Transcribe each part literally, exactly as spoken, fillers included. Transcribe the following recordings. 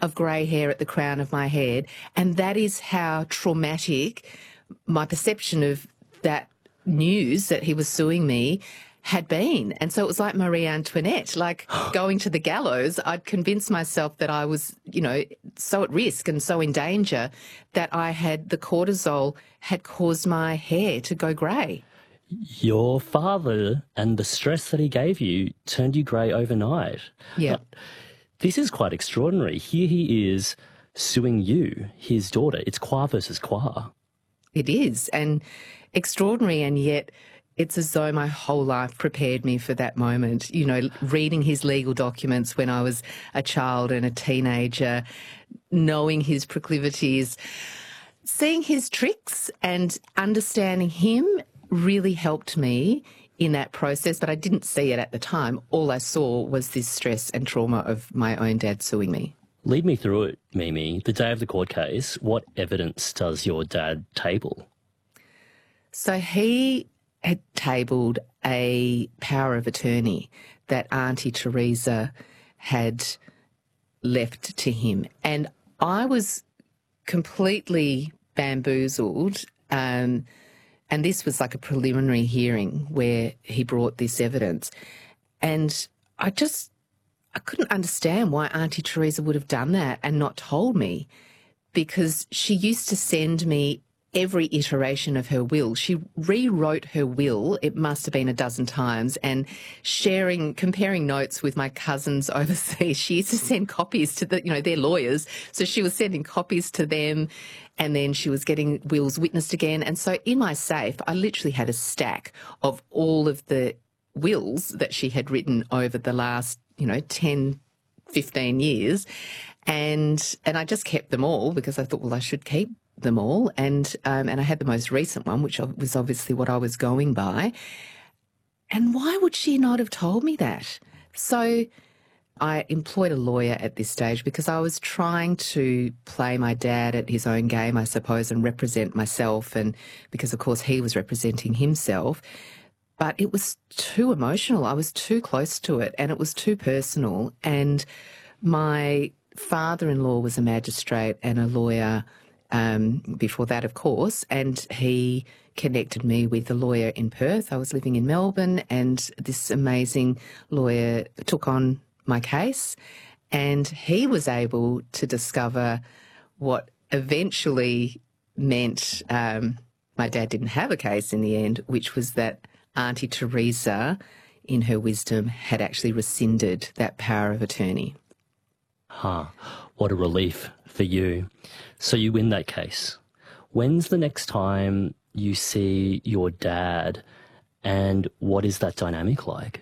of grey hair at the crown of my head, and that is how traumatic my perception of that news that he was suing me had been. And so it was like Marie Antoinette, like going to the gallows. I'd convinced myself that I was, you know, so at risk and so in danger that I had, the cortisol had caused my hair to go grey. Your father and the stress that he gave you turned you grey overnight. Yeah. This is quite extraordinary. Here he is suing you, his daughter. It's Kwa versus Kwa. It is, and extraordinary, and yet it's as though my whole life prepared me for that moment. You know, reading his legal documents when I was a child and a teenager, knowing his proclivities, seeing his tricks and understanding him really helped me in that process, but I didn't see it at the time. All I saw was this stress and trauma of my own dad suing me. Lead me through it, Mimi. The day of the court case, what evidence does your dad table? So he had tabled a power of attorney that Auntie Teresa had left to him. And I was completely bamboozled. Um, and this was like a preliminary hearing where he brought this evidence. And I just, I couldn't understand why Auntie Teresa would have done that and not told me, because she used to send me every iteration of her will. She rewrote her will, it must have been a dozen times, and sharing, comparing notes with my cousins overseas. She used to send copies to the, you know, their lawyers. So she was sending copies to them, and then she was getting wills witnessed again. And so in my safe, I literally had a stack of all of the wills that she had written over the last, you know, ten, fifteen years. And, and I just kept them all because I thought, well, I should keep them all, and um, and I had the most recent one, which was obviously what I was going by. And why would she not have told me that? So I employed a lawyer at this stage because I was trying to play my dad at his own game, I suppose, and represent myself, and because, of course, he was representing himself. But it was too emotional. I was too close to it, and it was too personal. And my father-in-law was a magistrate and a lawyer Um, before that, of course, and he connected me with a lawyer in Perth. I was living in Melbourne, and this amazing lawyer took on my case, and he was able to discover what eventually meant um, my dad didn't have a case in the end, which was that Auntie Teresa, in her wisdom, had actually rescinded that power of attorney. Huh. What a relief for you. So you win that case. When's the next time you see your dad, and what is that dynamic like?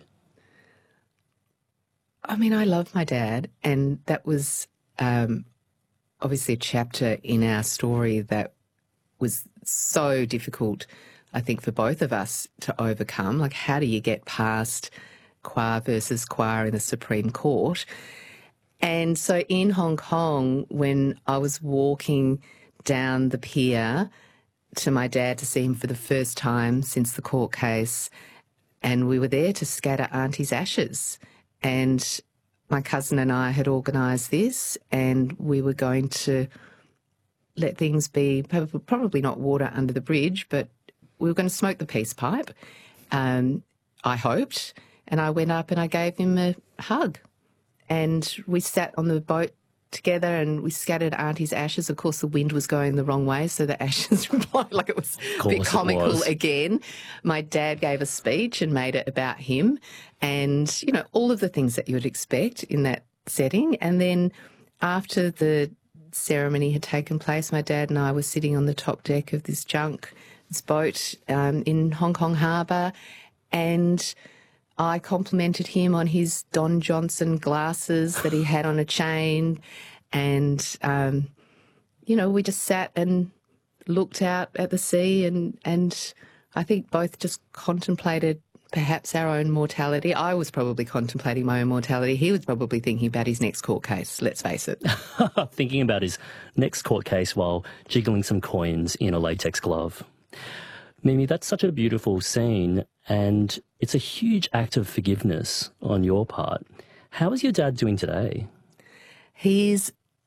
I mean, I love my dad, and that was um, obviously a chapter in our story that was so difficult, I think, for both of us to overcome. Like, how do you get past Kwa versus Kwa in the Supreme Court? And so in Hong Kong, when I was walking down the pier to my dad to see him for the first time since the court case, and we were there to scatter Auntie's ashes. And my cousin and I had organised this, and we were going to let things be, probably not water under the bridge, but we were going to smoke the peace pipe, um, I hoped. And I went up and I gave him a hug. And we sat on the boat together and we scattered Auntie's ashes. Of course, the wind was going the wrong way, so the ashes were blowing, like it was a bit comical again. My dad gave a speech and made it about him, and, you know, all of the things that you would expect in that setting. And then after the ceremony had taken place, my dad and I were sitting on the top deck of this junk, this boat um, in Hong Kong Harbour, and I complimented him on his Don Johnson glasses that he had on a chain, and, um, you know, we just sat and looked out at the sea, and, and I think both just contemplated perhaps our own mortality. I was probably contemplating my own mortality. He was probably thinking about his next court case, let's face it. Thinking about his next court case while jiggling some coins in a latex glove. Mimi, that's such a beautiful scene, and it's a huge act of forgiveness on your part. How is your dad doing today? He's